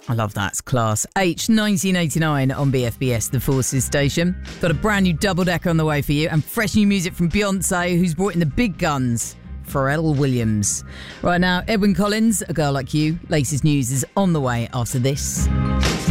I love that. It's class. H, 1989 on BFBS, the Forces station. Got a brand new double-decker on the way for you and fresh new music from Beyonce, who's brought in the big guns. Pharrell Williams. Right now, Edwyn Collins, A Girl Like You. Latest news is on the way after this.